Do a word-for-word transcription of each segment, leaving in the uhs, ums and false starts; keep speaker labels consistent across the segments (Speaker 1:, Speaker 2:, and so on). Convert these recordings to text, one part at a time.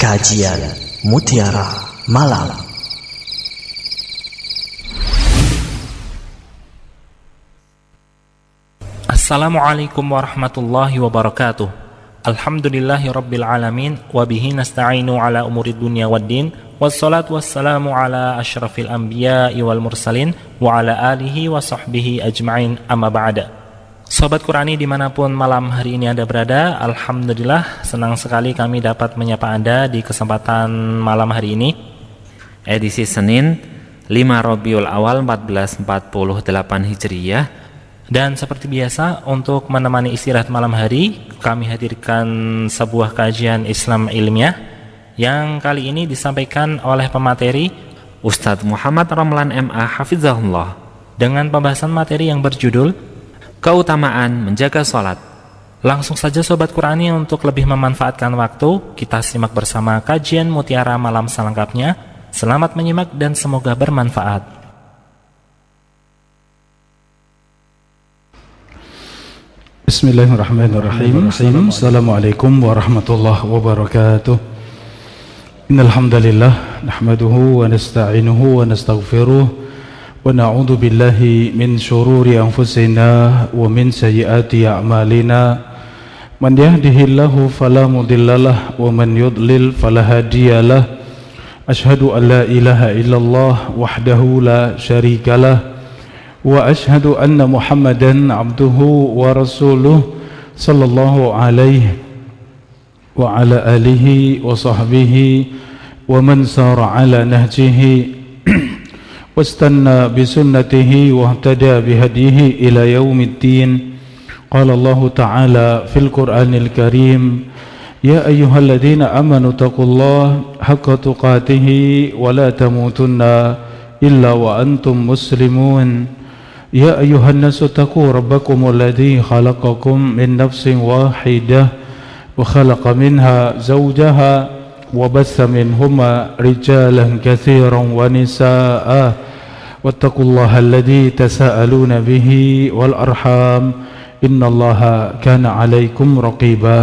Speaker 1: Kajian Mutiara Malam.
Speaker 2: Assalamualaikum warahmatullahi wabarakatuh. Alhamdulillahi rabbil alamin. Wabihi nasta'inu ala umurid dunya waddin. Wassalatu wassalamu ala ashrafil anbiya'i wal mursalin. Wa ala alihi wa sahbihi ajma'in, amma ba'da. Sobat Qurani dimanapun malam hari ini Anda berada, alhamdulillah senang sekali kami dapat menyapa Anda di kesempatan malam hari ini,
Speaker 3: edisi Senin lima Rabiul Awal empat belas empat puluh delapan Hijriyah.
Speaker 2: Dan seperti biasa, untuk menemani istirahat malam hari, kami hadirkan sebuah kajian Islam ilmiah yang kali ini disampaikan oleh pemateri
Speaker 3: Ustadz Muhammad Ramlan M A Hafizahullah,
Speaker 2: dengan pembahasan materi yang berjudul Keutamaan Menjaga Sholat. Langsung saja Sobat Qurani, untuk lebih memanfaatkan waktu, kita simak bersama kajian Mutiara Malam selengkapnya. Selamat menyimak dan semoga bermanfaat.
Speaker 4: Bismillahirrahmanirrahim. Assalamualaikum warahmatullahi wabarakatuh. Innal hamdalillah nahmaduhu wa nasta'inuhu wa nastaghfiruh wa na'udzu billahi min shururi anfusina wa min sayyiati a'malina. Man yahdihillahu fala mudhillalah wa man yudlil fala hadiyalah. Asyhadu an la ilaha illallah wahdahu la syarikalah wa asyhadu anna Muhammadan abduhu wa rasuluh sallallahu alaihi wa ala alihi wa sahbihi wa man sara ala nahjihi واستنى بسنته واهتدى بهديه إلى يوم الدين. قال الله تعالى في القرآن الكريم: يا أيها الذين آمنوا اتقوا الله حق تقاته ولا تموتن إلا وأنتم مسلمون. يا أيها الناس اتقوا ربكم الذي خلقكم من نفس واحدة وخلق منها زوجها وبث منهما رجالا كثيرا ونساء واتقوا الله الذي تساءلون به والأرحام إن الله كان عليكم رقيبا.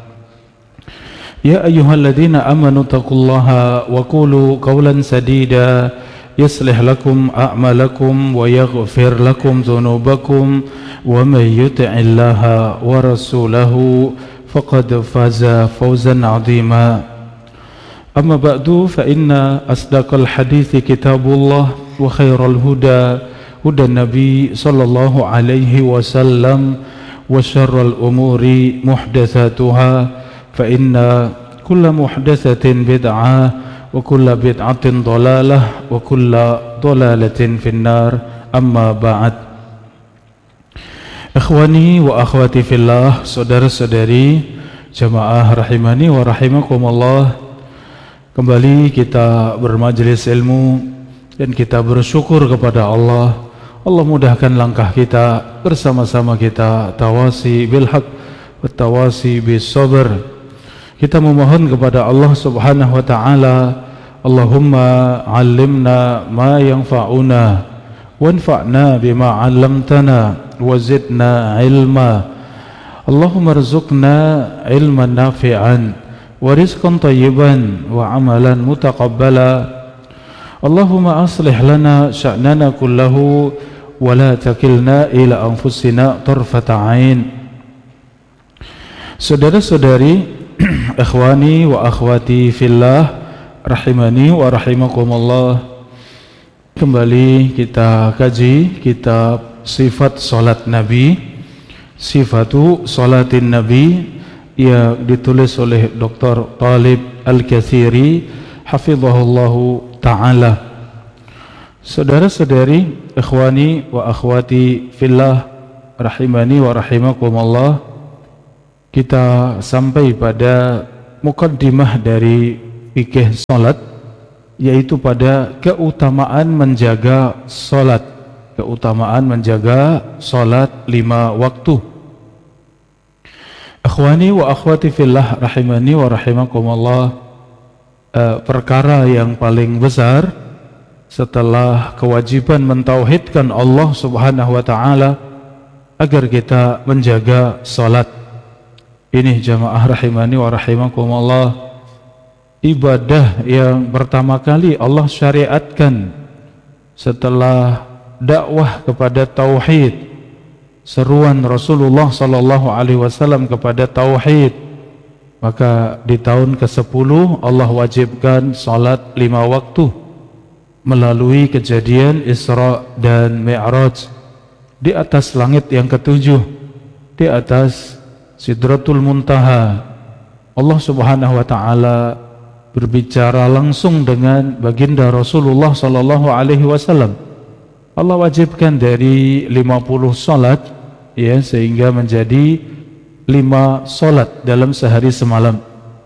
Speaker 4: يا أيها الذين آمنوا اتقوا الله وقولوا قولا سديدا يصلح لكم أعمالكم ويغفر لكم ذنوبكم ومن يطع الله ورسوله فقد فاز فوزا عظيما. أما بعد فإن أصدق الحديث كتاب الله وخير الهدى هدى النبي صلى الله عليه وسلم وشر الأمور محدثاتها فإن كل محدثة بدعة وكل بدعة ضلالة وكل ضلالة في النار. أما بعد. Ikhwani wa akhwati fillah, saudara-saudari jamaah rahimani wa rahimakumullah, kembali kita bermajelis ilmu dan kita bersyukur kepada Allah. Allah mudahkan langkah kita, bersama-sama kita tawasi bil haq wa tawasi bis sabr. Kita memohon kepada Allah Subhanahu wa taala, Allahumma 'allimna ma yanfa'una wanfa'na bima 'allamtana wa zidna ilma. Allahumma rzuqna ilman nafi'an wa rizqan tayyiban wa amalan mutaqabbala. Allahumma aslih lana sya'nana kullahu wa la takilna ila anfusina tarfata ain. Saudara-saudari, ikhwani wa akhwati fillah, rahimani wa rahimakumullah, kembali kita kaji kitab Sifat Salat Nabi, Sifatu Salatin Nabi, yang ditulis oleh Doktor Talib Al-Katsiri hafizahullahu ta'ala. Saudara-saudari, ikhwani wa akhwati fillah, rahimani wa rahimakumullah, kita sampai pada mukaddimah dari fikih salat, yaitu pada keutamaan menjaga salat, keutamaan menjaga salat lima waktu. Ikhwani wa akhwati fillah, rahimani wa rahimakumullah, eh, perkara yang paling besar setelah kewajiban mentauhidkan Allah Subhanahu wa taala agar kita menjaga salat ini, jamaah rahimani wa rahimakumullah, ibadah yang pertama kali Allah syariatkan setelah dakwah kepada tauhid, seruan Rasulullah sallallahu alaihi wasallam kepada tauhid, maka di tahun kesepuluh Allah wajibkan salat lima waktu melalui kejadian Isra dan Mi'raj di atas langit yang ketujuh, di atas Sidratul Muntaha. Allah Subhanahu wa taala berbicara langsung dengan baginda Rasulullah sallallahu alaihi wasallam. Allah wajibkan dari lima puluh salat, ya, sehingga menjadi lima salat dalam sehari semalam.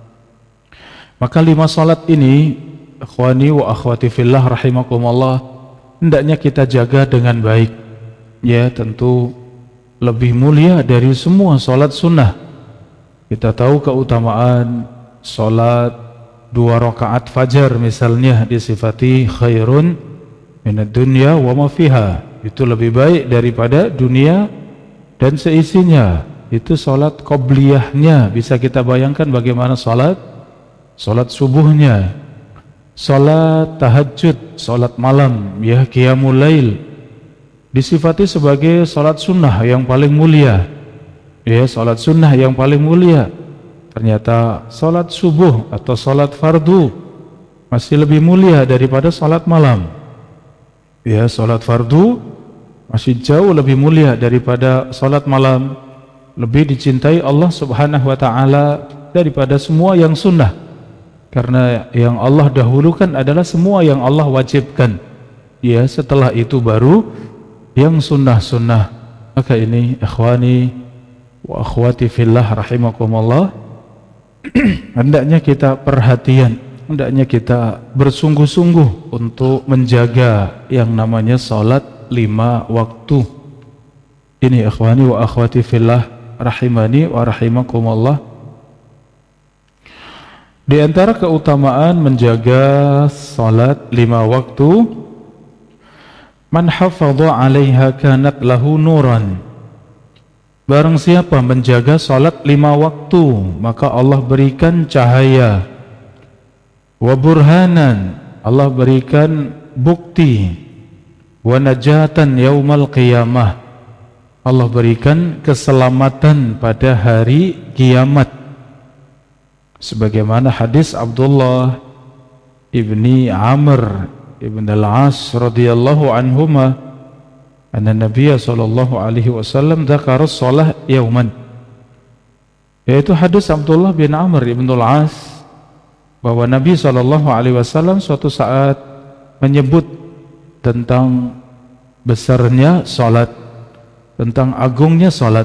Speaker 4: Maka lima salat ini, ikhwani wa akhwati fillah rahimakumullah, hendaknya kita jaga dengan baik. Ya, tentu lebih mulia dari semua salat sunnah. Kita tahu keutamaan salat dua rakaat fajar misalnya disifati khairun minad dunya wa ma fiha, itu lebih baik daripada dunia dan seisinya. Itu salat qobliyahnya, bisa kita bayangkan bagaimana salat salat subuhnya, salat tahajud, salat malam, ya, qiyamul lail, disifati sebagai salat sunnah yang paling mulia. Ya, salat sunnah yang paling mulia. Ternyata salat subuh atau salat fardu masih lebih mulia daripada salat malam. Ya, salat fardu masih jauh lebih mulia daripada salat malam, lebih dicintai Allah Subhanahu wa taala daripada semua yang sunnah. Karena yang Allah dahulukan adalah semua yang Allah wajibkan. Ya, setelah itu baru yang sunnah-sunnah. Maka ini ikhwani wa akhwati fillah rahimakumullah, hendaknya kita perhatian, hendaknya kita bersungguh-sungguh untuk menjaga yang namanya salat lima waktu. Ini ikhwani wa akhwati fillah rahimani wa rahimakumullah. Di antara keutamaan menjaga salat lima waktu, man hafadha 'alaiha kanat lahu nuran. Barang siapa menjaga salat lima waktu, maka Allah berikan cahaya. Wa burhanan, Allah berikan bukti. Wa najatan yaumal qiyamah, Allah berikan keselamatan pada hari kiamat. Sebagaimana hadis Abdullah ibni Amr ibn al-As radhiyallahu anhuma, anna Nabiya sallallahu alaihi wasallam dzakara shalah yauman, yaitu hadis Abdullah bin Amr ibn al-As bahwa Nabi sallallahu alaihi wasallam suatu saat menyebut tentang besarnya salat, tentang agungnya salat.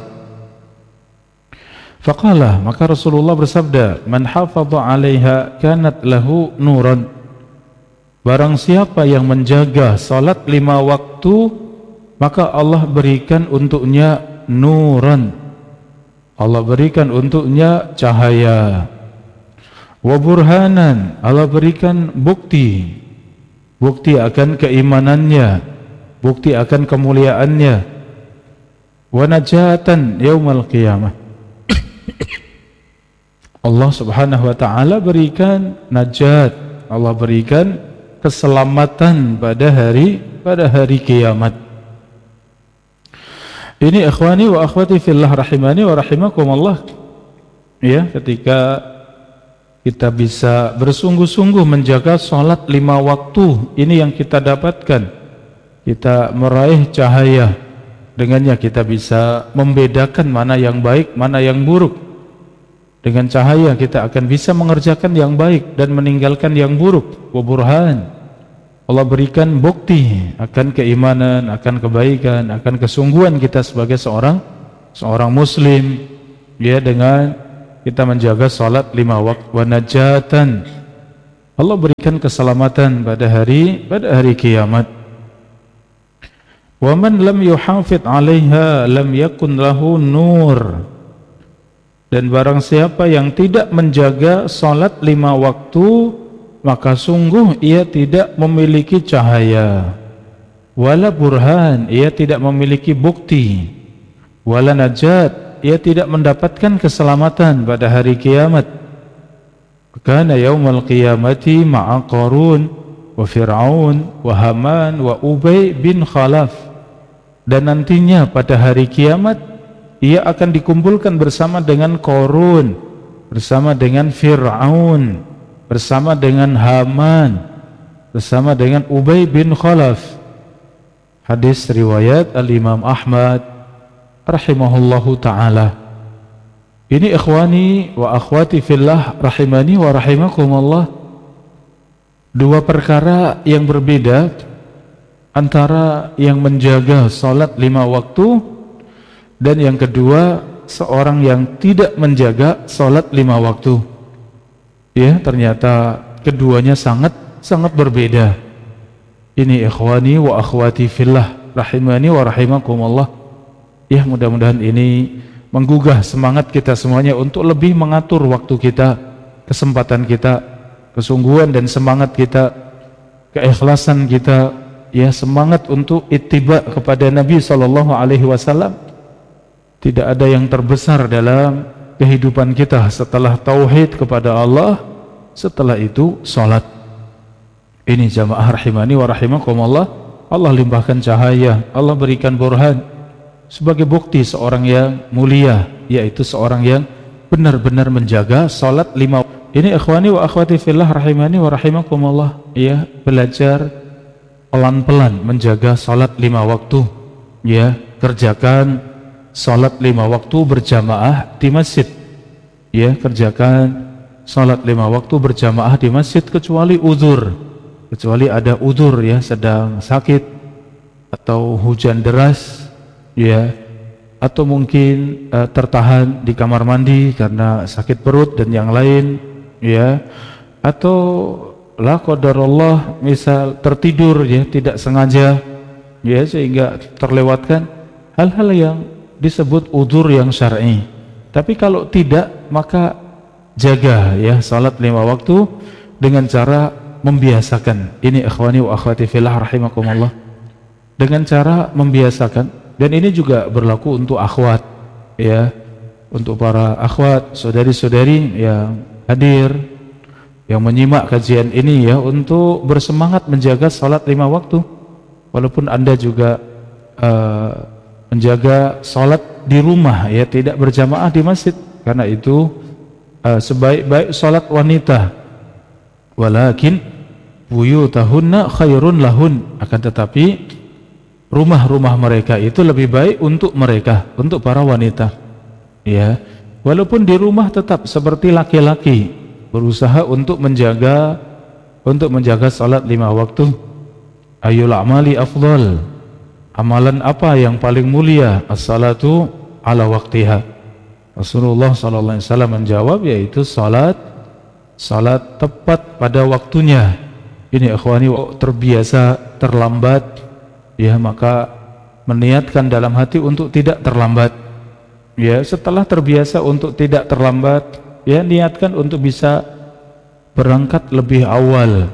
Speaker 4: Faqala, maka Rasulullah bersabda, man hafadha 'alaiha kanat lahu nuran. Barang siapa yang menjaga salat lima waktu, maka Allah berikan untuknya nuran, Allah berikan untuknya cahaya. Wa burhanan, Allah berikan bukti, bukti akan keimanannya, bukti akan kemuliaannya. Wa najatan yaumal qiyamah, Allah Subhanahu wa taala berikan najat, Allah berikan keselamatan pada hari pada hari kiamat. Ini ikhwani wa akhwati fillah rahimani wa rahimakumullah. Ya, ketika kita bisa bersungguh-sungguh menjaga salat lima waktu, ini yang kita dapatkan. Kita meraih cahaya, dengannya kita bisa membedakan mana yang baik, mana yang buruk. Dengan cahaya kita akan bisa mengerjakan yang baik dan meninggalkan yang buruk. Wa burhan, Allah berikan bukti akan keimanan, akan kebaikan, akan kesungguhan kita sebagai seorang seorang muslim, ya, dengan kita menjaga salat lima waktu. Wa najatan, Allah berikan keselamatan pada hari pada hari kiamat. Wa man lam yuhafidh 'alaiha lam yakun lahu nur. Dan barang siapa yang tidak menjaga salat lima waktu, maka sungguh ia tidak memiliki cahaya. Wala burhan, ia tidak memiliki bukti. Wala najat, ia tidak mendapatkan keselamatan pada hari kiamat. kana yaumal qiyamati ma'a Qarun wa Fir'aun wa Haman wa Ubay bin Khalaf, dan nantinya pada hari kiamat ia akan dikumpulkan bersama dengan Qarun, bersama dengan Fir'aun, bersama dengan Haman, bersama dengan Ubay bin Khalaf. Hadis riwayat Al-Imam Ahmad rahimahullahu ta'ala. Ini ikhwani wa akhwati fillah rahimani wa rahimakumullah, dua perkara yang berbeda antara yang menjaga salat lima waktu dan yang kedua seorang yang tidak menjaga salat lima waktu. Ya, ternyata keduanya sangat sangat berbeda. Ini ikhwani wa akhwati fillah rahimani wa rahimakumullah. Ya, mudah-mudahan ini menggugah semangat kita semuanya untuk lebih mengatur waktu kita, kesempatan kita, kesungguhan dan semangat kita, keikhlasan kita, ya, semangat untuk ittiba kepada Nabi sallallahu alaihi wasallam. Tidak ada yang terbesar dalam kehidupan kita setelah tauhid kepada Allah, setelah itu salat. Ini jamaah rahimani wa rahimakumullah, Allah limpahkan cahaya, Allah berikan burhan sebagai bukti seorang yang mulia, yaitu seorang yang benar-benar menjaga salat lima. Ini ikhwani wa akhwati fillah rahimani wa rahimakumullah, ya, belajar pelan-pelan menjaga salat lima waktu, ya, kerjakan salat lima waktu berjamaah di masjid, ya, kerjakan salat lima waktu berjamaah di masjid kecuali uzur, kecuali ada uzur, ya, sedang sakit atau hujan deras, ya, atau mungkin uh, tertahan di kamar mandi karena sakit perut dan yang lain, ya, atau la qadarullah misal tertidur, ya, tidak sengaja, ya, sehingga terlewatkan hal-hal yang disebut udzur yang syar'i. Tapi kalau tidak, maka jaga, ya, salat lima waktu dengan cara membiasakan. Ini ikhwani wa akhwati fillah rahimakumullah, dengan cara membiasakan. Dan ini juga berlaku untuk akhwat, ya, untuk para akhwat, saudari-saudari yang hadir, yang menyimak kajian ini, ya, untuk bersemangat menjaga salat lima waktu. Walaupun Anda juga uh, menjaga salat di rumah, ya, tidak berjamaah di masjid, karena itu uh, sebaik-baik salat wanita. Walakin buyutahunna khairun lahun, akan tetapi rumah-rumah mereka itu lebih baik untuk mereka, untuk para wanita, ya. Walaupun di rumah tetap seperti laki-laki berusaha untuk menjaga untuk menjaga salat lima waktu. Ayul amali afdal, amalan apa yang paling mulia? As-salatu ala waqtiha. Rasulullah sallallahu alaihi wasallam menjawab, yaitu salat salat tepat pada waktunya. Ini ikhwani, terbiasa terlambat, ya, maka meniatkan dalam hati untuk tidak terlambat, ya. Setelah terbiasa untuk tidak terlambat, ya, niatkan untuk bisa berangkat lebih awal,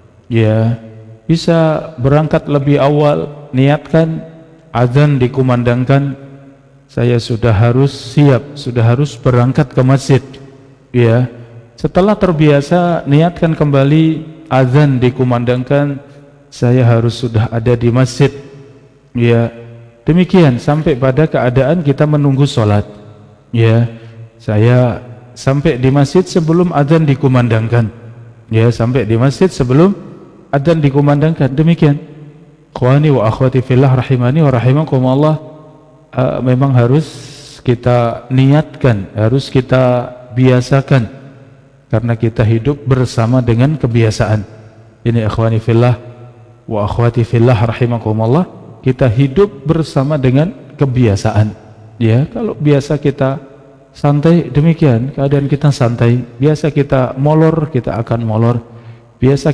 Speaker 4: ya, bisa berangkat lebih awal. Niatkan azan dikumandangkan, saya sudah harus siap, sudah harus berangkat ke masjid, ya. Setelah terbiasa, niatkan kembali, azan dikumandangkan, saya harus sudah ada di masjid, ya. Demikian sampai pada keadaan kita menunggu sholat, ya. Saya sampai di masjid sebelum adzan dikumandangkan, ya, sampai di masjid sebelum adzan dikumandangkan. Demikian ikhwani wa akhwati fillah rahimani wa rahimakumullah, uh, memang harus kita niatkan, harus kita biasakan, karena kita hidup bersama dengan kebiasaan. Ini ikhwani fillah wa akhwati fillah rahimakumullah, kita hidup bersama dengan kebiasaan, ya. Kalau biasa kita santai, demikian keadaan kita santai. Biasa kita molor, kita akan molor. Biasa